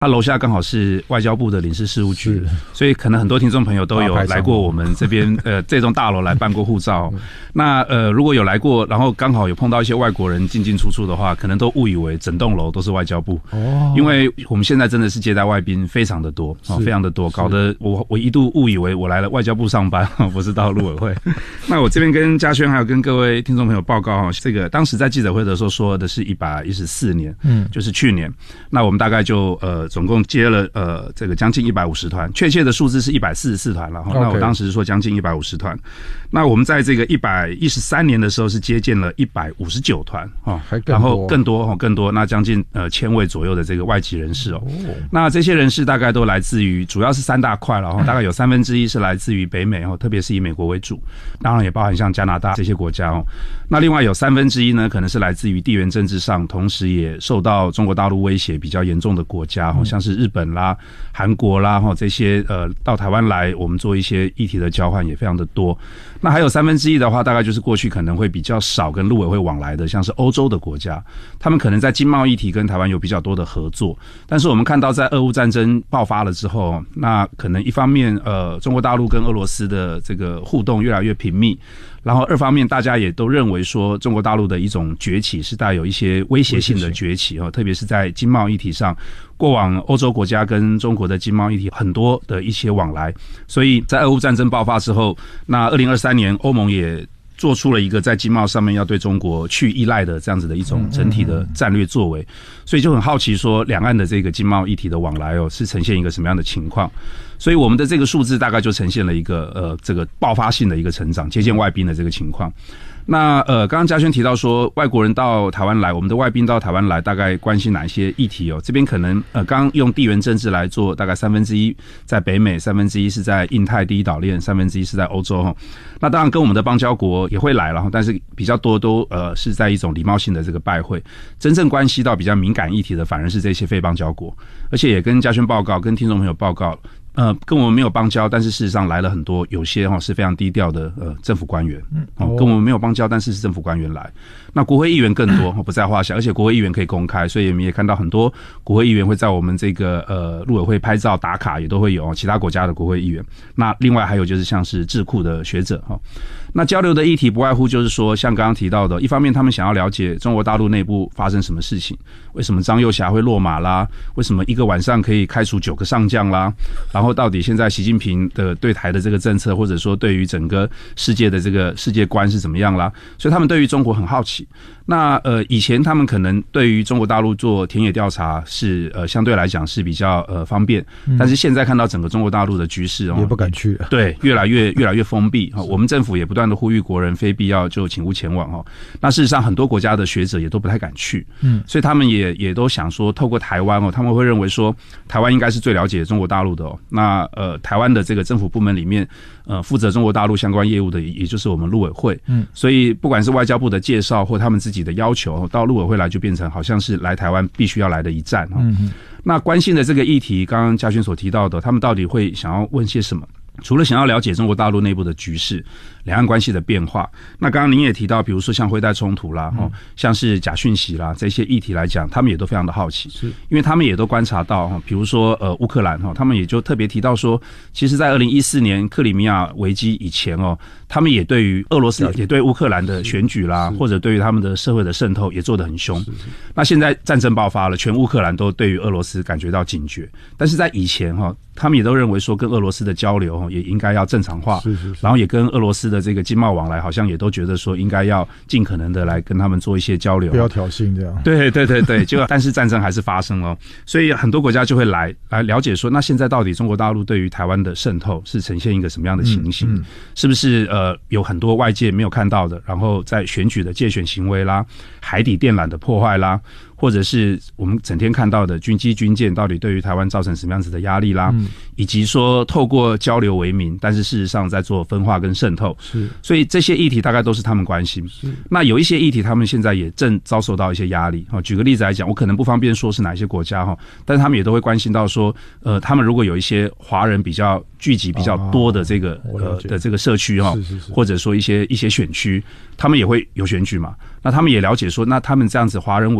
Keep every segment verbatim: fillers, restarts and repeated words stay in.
他楼下刚好是外交部的领事事务局，所以可能很多听众朋友都有来过我们这边呃这栋大楼来办过护照。那呃如果有来过，然后刚好有碰到一些外国人进进出出的话，可能都误以为整栋楼都是外交部。哦，因为我们现在真的是接待外宾非常的多，哦、非常的多，搞得我我一度误以为我来了外交部上班，不是到陆委会。那我这边跟嘉轩还有跟各位听众朋友报告哈，这个当时在记者会的时候说的是一百一十四年，嗯，就是去年。那我们大概就呃。总共接了呃这个将近一百五十团，确切的数字是一百四十四团了。Okay. 那我当时是说将近一百五十团。那我们在这个一百一十三年的时候是接见了一百五十九团哦，然后更多哦更多，那将近呃千位左右的这个外籍人士哦。Oh. 那这些人士大概都来自于主要是三大块了哦，大概有三分之一是来自于北美哦，特别是以美国为主，当然也包含像加拿大这些国家哦。那另外有三分之一呢，可能是来自于地缘政治上，同时也受到中国大陆威胁比较严重的国家。像是日本啦、韩国啦，这些呃到台湾来，我们做一些议题的交换也非常的多。那还有三分之一的话，大概就是过去可能会比较少跟陆委会往来的，像是欧洲的国家，他们可能在经贸议题跟台湾有比较多的合作。但是我们看到在俄乌战争爆发了之后，那可能一方面呃中国大陆跟俄罗斯的这个互动越来越频密。然后二方面大家也都认为说中国大陆的一种崛起是带有一些威胁性的崛起，特别是在经贸议题上，过往欧洲国家跟中国的经贸议题很多的一些往来，所以在俄乌战争爆发之后，那二零二三年欧盟也做出了一个在经贸上面要对中国去依赖的这样子的一种整体的战略作为，所以就很好奇说两岸的这个经贸议题的往来哦是呈现一个什么样的情况。所以我们的这个数字大概就呈现了一个呃这个爆发性的一个成长，接见外宾的这个情况。那呃，刚刚嘉轩提到说，外国人到台湾来，我们的外宾到台湾来，大概关心哪一些议题哦？这边可能呃，刚刚用地缘政治来做，大概三分之一在北美，三分之一是在印太第一岛链，三分之一是在欧洲哈。那当然跟我们的邦交国也会来了，但是比较多都呃是在一种礼貌性的这个拜会，真正关系到比较敏感议题的，反而是这些非邦交国，而且也跟嘉轩报告，跟听众朋友报告。呃，跟我们没有邦交，但是事实上来了很多，有些哈是非常低调的呃政府官员，哦，跟我们没有邦交，但是是政府官员来。那国会议员更多，不在话下，而且国会议员可以公开，所以我们也看到很多国会议员会在我们这个呃陆委会拍照打卡，也都会有其他国家的国会议员。那另外还有就是像是智库的学者哈。那交流的议题不外乎就是说，像刚刚提到的，一方面他们想要了解中国大陆内部发生什么事情，为什么张又侠会落马啦？为什么一个晚上可以开除九个上将啦？然后到底现在习近平的对台的这个政策，或者说对于整个世界的这个世界观是怎么样啦？所以他们对于中国很好奇。那呃，以前他们可能对于中国大陆做田野调查是呃相对来讲是比较呃方便，但是现在看到整个中国大陆的局势哦， 也不敢去了， 对，越来越越来越封闭。我们政府也不断的呼吁国人非必要就请勿前往哦。那事实上很多国家的学者也都不太敢去，嗯，所以他们也也都想说，透过台湾哦，他们会认为说台湾应该是最了解中国大陆的哦。那呃，台湾的这个政府部门里面，呃，负责中国大陆相关业务的，也就是我们陆委会，嗯，所以不管是外交部的介绍或他们自己的要求，到陆委会来就变成好像是来台湾必须要来的一站哦。嗯，那关心的这个议题，刚刚嘉轩所提到的，他们到底会想要问些什么？除了想要了解中国大陆内部的局势、两岸关系的变化，那刚刚您也提到，比如说像灰带冲突啦，嗯、像是假讯息啦这些议题来讲，他们也都非常的好奇，是因为他们也都观察到，比如说呃乌克兰哈，他们也就特别提到说，其实在二零一四年克里米亚危机以前哦，他们也对于俄罗斯也对乌克兰的选举啦，或者对于他们的社会的渗透也做得很凶。那现在战争爆发了，全乌克兰都对于俄罗斯感觉到警觉，但是在以前哈，他们也都认为说跟俄罗斯的交流也应该要正常化，是是是，然后也跟俄罗斯的这个经贸往来，好像也都觉得说应该要尽可能的来跟他们做一些交流， 不要挑衅这样。 对对对对，就但是战争还是发生了，所以很多国家就会来来了解说，那现在到底中国大陆对于台湾的渗透是呈现一个什么样的情形？嗯嗯、是不是呃有很多外界没有看到的，然后在选举的介选行为啦、海底电缆的破坏啦，或者是我们整天看到的军机军舰到底对于台湾造成什么样子的压力啦，嗯、以及说透过交流为名，但是事实上在做分化跟渗透，是，所以这些议题大概都是他们关心。那有一些议题他们现在也正遭受到一些压力。举个例子来讲，我可能不方便说是哪些国家，但是他们也都会关心到说，呃，他们如果有一些华人比较聚集比较多的这个、啊、呃的这个社区哈，或者说一些一些选区，他们也会有选举嘛。那他们也了解说，那他们这样子华人为主的这个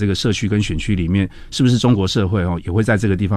个社区跟选区里面，是不是中国社会哦也会在这个地方